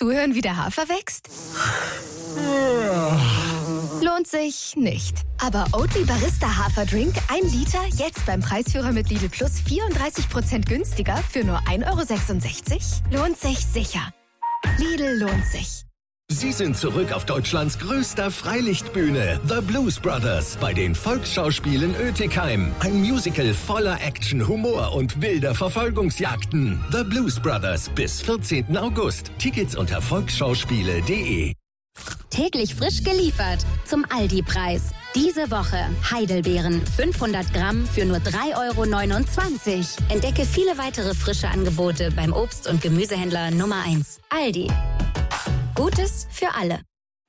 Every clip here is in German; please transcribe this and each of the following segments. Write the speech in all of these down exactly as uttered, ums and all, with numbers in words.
zuhören, wie der Hafer wächst? Lohnt sich nicht. Aber Oatly Barista Haferdrink, ein Liter, jetzt beim Preisführer mit Lidl Plus vierunddreißig Prozent günstiger für nur ein Euro sechsundsechzig? Lohnt sich sicher. Lidl lohnt sich. Sie sind zurück auf Deutschlands größter Freilichtbühne, The Blues Brothers, bei den Volksschauspielen Oetikheim. Ein Musical voller Action, Humor und wilder Verfolgungsjagden. The Blues Brothers bis vierzehnten August. Tickets unter volksschauspiele punkt de. Täglich frisch geliefert zum Aldi-Preis. Diese Woche Heidelbeeren fünfhundert Gramm für nur drei Euro neunundzwanzig. Entdecke viele weitere frische Angebote beim Obst- und Gemüsehändler Nummer eins. Aldi. Gutes für alle.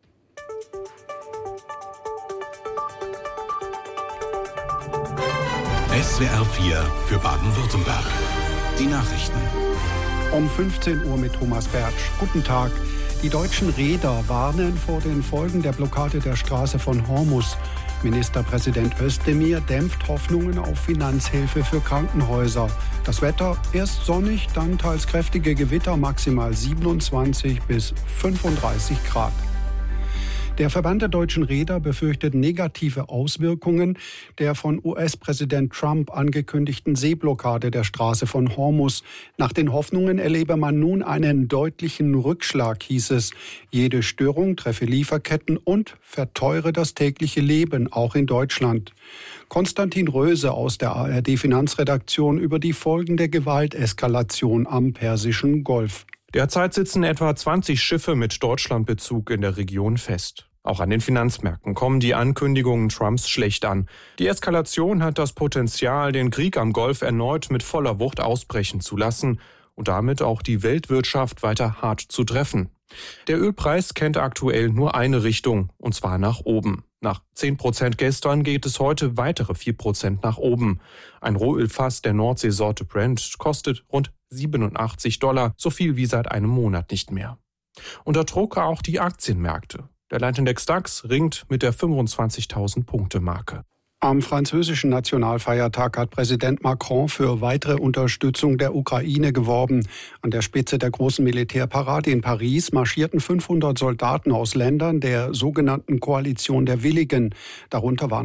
S W R vier für Baden-Württemberg. Die Nachrichten. Um fünfzehn Uhr mit Thomas Bertsch. Guten Tag. Die deutschen Reeder warnen vor den Folgen der Blockade der Straße von Hormuz. Ministerpräsident Özdemir dämpft Hoffnungen auf Finanzhilfe für Krankenhäuser. Das Wetter erst sonnig, dann teils kräftige Gewitter, maximal siebenundzwanzig bis fünfunddreißig Grad. Der Verband der deutschen Reeder befürchtet negative Auswirkungen der von U S-Präsident Trump angekündigten Seeblockade der Straße von Hormuz. Nach den Hoffnungen erlebe man nun einen deutlichen Rückschlag, hieß es. Jede Störung treffe Lieferketten und verteure das tägliche Leben, auch in Deutschland. Konstantin Röse aus der A R D-Finanzredaktion über die Folgen der Gewalteskalation am Persischen Golf. Derzeit sitzen etwa zwanzig Schiffe mit Deutschlandbezug in der Region fest. Auch an den Finanzmärkten kommen die Ankündigungen Trumps schlecht an. Die Eskalation hat das Potenzial, den Krieg am Golf erneut mit voller Wucht ausbrechen zu lassen und damit auch die Weltwirtschaft weiter hart zu treffen. Der Ölpreis kennt aktuell nur eine Richtung, und zwar nach oben. Nach zehn Prozent gestern geht es heute weitere vier Prozent nach oben. Ein Rohölfass der Nordseesorte Brent kostet rund siebenundachtzig Dollar, so viel wie seit einem Monat nicht mehr. Unter Druck auch die Aktienmärkte. Der Leitindex DAX ringt mit der fünfundzwanzigtausend-Punkte-Marke. Am französischen Nationalfeiertag hat Präsident Macron für weitere Unterstützung der Ukraine geworben. An der Spitze der großen Militärparade in Paris marschierten fünfhundert Soldaten aus Ländern der sogenannten Koalition der Willigen. Darunter waren